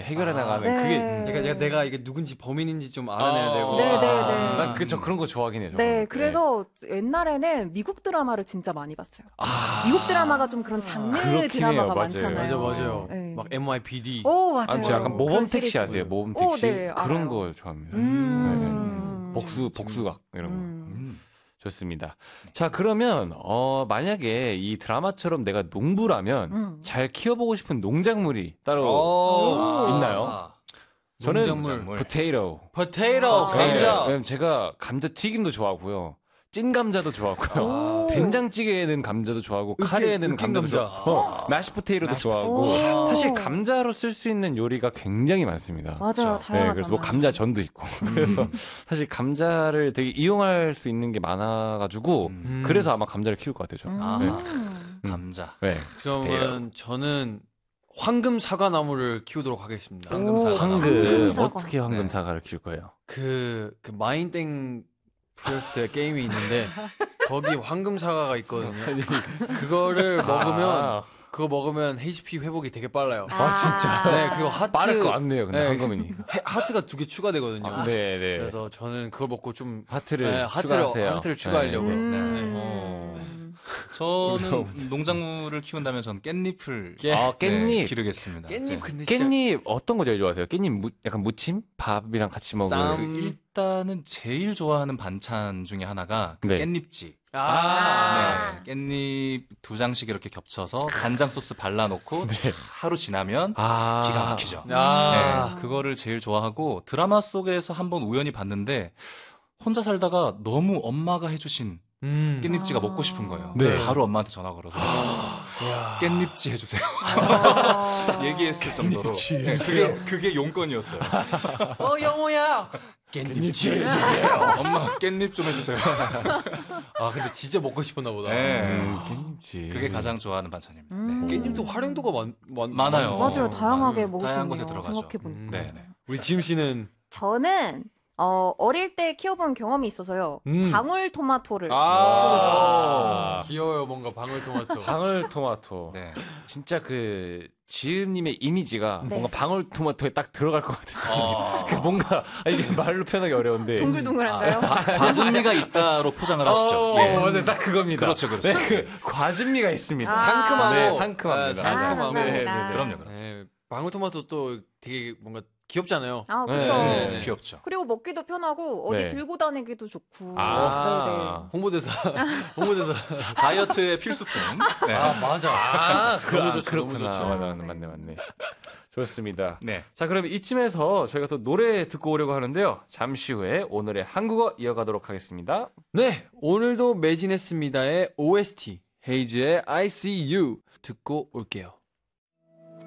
해결해 나가는 네. 그게 그러니까 내가 이게 누군지 범인인지 좀 알아내야 되고. 네네네. 난 저 그런 거 좋아하긴 해요. 네, 그래서 옛날에는 미국 드라마를 진짜 많이 봤어요. 미국 드라마가 좀 그런 장르 드라마가 많잖아요. 맞아요. 네. 막 NYPD. 오, 맞아요. 저 약간 모범 택시 아세요? 모범 택시 네, 그런 알아요. 걸 좋아합니다. 복수각 이런 거. 좋습니다. 자, 그러면 만약에 이 드라마처럼 내가 농부라면 잘 키워보고 싶은 농작물이 따로 있나요? 저는 농작물. 포테이토. 감자. 왜냐면 제가 감자 튀김도 좋아하고요. 찐 감자도 좋아하고요. 된장찌개에는 감자도 좋아하고 카레에는 감자도 좋아하고 마시 포테이토도 좋아하고 사실 감자로 쓸 수 있는 요리가 굉장히 많습니다. 맞아요. 다양하잖아요. 네, 그래서 뭐 감자전도 있고 그래서 사실 감자를 되게 이용할 수 있는 게 많아가지고 그래서 아마 감자를 키울 것 같아요. 저는. 감자. 네. 그러면 저는 황금 사과나무를 키우도록 하겠습니다. 황금 어떻게 황금 사과를 키울 거예요? 그 마인땡 프로젝트 게임이 있는데 거기 황금 사과가 있거든요. 그거를 먹으면 HP 회복이 되게 빨라요. 진짜? 네, 그리고 하트 빠를 것 같네요. 근데 네, 황금이니까. 하트가 2개 추가되거든요. 네. 그래서 저는 그걸 먹고 좀 하트를 추가하세요. 하트를 추가하려고. 저는 농작물을 키운다면 저는 깻잎을 깻잎 기르겠습니다. 깻잎 어떤 거 제일 좋아하세요? 깻잎 약간 무침? 밥이랑 같이 먹으면 일단은 제일 좋아하는 반찬 중에 하나가 깻잎지. 네, 깻잎 2장씩 이렇게 겹쳐서 간장 소스 발라놓고 하루 지나면 기가 막히죠. 네, 그거를 제일 좋아하고 드라마 속에서 한번 우연히 봤는데 혼자 살다가 너무 엄마가 해주신 깻잎지가 먹고 싶은 거예요. 바로 엄마한테 전화 걸어서 깻잎지 해주세요. 딱 얘기했을 정도로 그게 용건이었어요. 영호야 깻잎지 해주세요. 엄마 깻잎 좀 해주세요. 근데 진짜 먹고 싶었나 보다. 깻잎지 그게 가장 좋아하는 반찬입니다. 깻잎도 활용도가 많아요. 맞아요. 다양하게 먹을 수 다양한 있네요. 곳에 들어가죠. 생각해보니까. 우리 지금 씨는 저는 어릴 때 키워본 경험이 있어서요. 방울토마토를 키우고 싶어요. 귀여워요, 뭔가 방울토마토. 방울토마토. 네. 진짜 그 지은님의 이미지가 뭔가 방울토마토에 딱 들어갈 것 같은데. 그 뭔가 이게 말로 표현하기 어려운데. 동글동글한가요? 과즙미가 있다로 포장을 하시죠. 맞아요, 딱 그겁니다. 그렇죠. 네, 그 과즙미가 있습니다. 상큼하고 상큼합니다. 상큼하고. 감사합니다. 그럼요. 방울토마토 또 되게 뭔가 귀엽잖아요. 그쵸. 네. 귀엽죠. 그리고 먹기도 편하고 어디 네. 들고 다니기도 좋고. 홍보대사. 다이어트의 필수품. 네. 맞아. 너무 좋죠. 그렇구나. 맞네. 좋습니다. 네. 자, 그럼 이쯤에서 저희가 또 노래 듣고 오려고 하는데요. 잠시 후에 오늘의 한국어 이어가도록 하겠습니다. 네, 오늘도 매진했습니다의 OST 헤이즈의 I See You 듣고 올게요.